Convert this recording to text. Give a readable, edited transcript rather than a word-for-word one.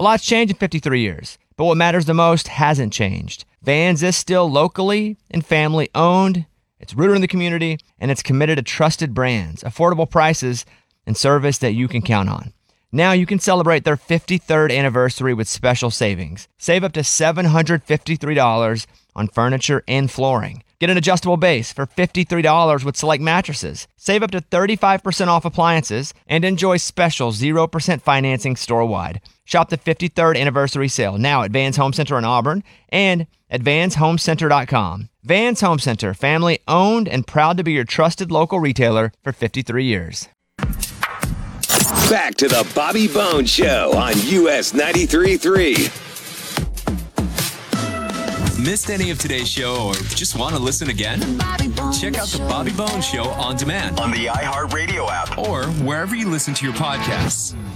A lot's changed in 53 years, but what matters the most hasn't changed. Vans is still locally and family owned. It's rooted in the community, and it's committed to trusted brands, affordable prices, and service that you can count on. Now you can celebrate their 53rd anniversary with special savings. Save up to $753 on furniture and flooring. Get an adjustable base for $53 with select mattresses. Save up to 35% off appliances and enjoy special 0% financing store-wide. Shop the 53rd anniversary sale now at Vans Home Center in Auburn and at vanshomecenter.com. Vans Home Center, family owned and proud to be your trusted local retailer for 53 years. Back to the Bobby Bones Show on US 93.3. Missed any of today's show or just want to listen again? Check out the Bobby Bones Show on demand On the iHeartRadio app. or wherever you listen to your podcasts.